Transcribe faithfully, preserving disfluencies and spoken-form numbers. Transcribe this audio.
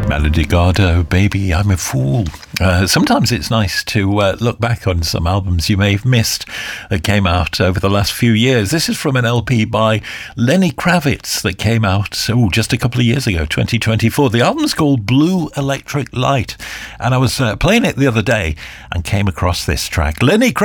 Melody Gardot, Baby I'm a Fool. Uh, sometimes it's nice to uh, look back on some albums you may have missed that came out over the last few years. This is from an L P by Lenny Kravitz that came out oh, just a couple of years ago, twenty twenty-four. The album's called Blue Electric Light, and I was uh, playing it the other day and came across this track. Lenny Kravitz